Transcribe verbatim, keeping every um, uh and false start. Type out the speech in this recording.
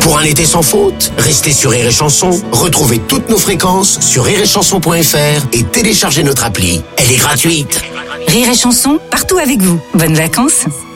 Pour un été sans faute, restez sur Rire et Chanson, retrouvez toutes nos fréquences sur rire et chanson point f r et téléchargez notre appli. Elle est gratuite. Rire et Chanson, partout avec vous. Bonnes vacances.